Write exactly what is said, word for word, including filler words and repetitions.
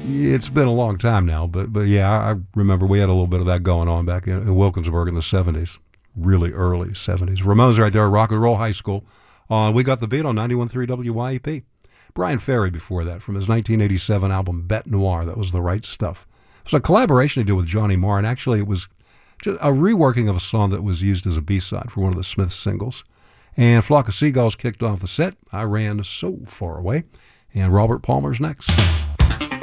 It's been a long time now, but but yeah, I remember we had a little bit of that going on back in, in Wilkinsburg in the seventies, really early seventies. Ramones right there at Rock and Roll High School. On We Got the Beat on ninety-one point three W Y E P. Brian Ferry before that from his nineteen eighty-seven album Bête Noire. That was The Right Stuff. It was a collaboration he did with Johnny Marr, and actually it was just a reworking of a song that was used as a B-side for one of the Smiths singles. And Flock of Seagulls kicked off the set. I Ran So Far Away. And Robert Palmer's next.